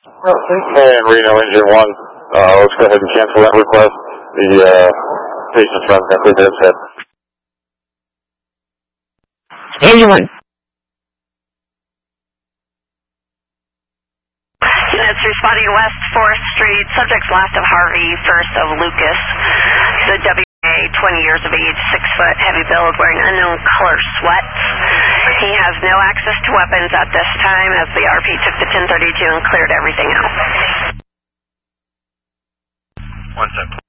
And Reno Engine 1, let's go ahead and cancel that request. The patient's run got their set. Engine 1. Units responding west 4th Street, subjects last of Harvey, first of Lucas. The WA, 20 years of age, 6 foot, heavy build, wearing unknown color sweats. He has no access to weapons at this time as the RP took the 1032 and cleared everything out. 1 sec.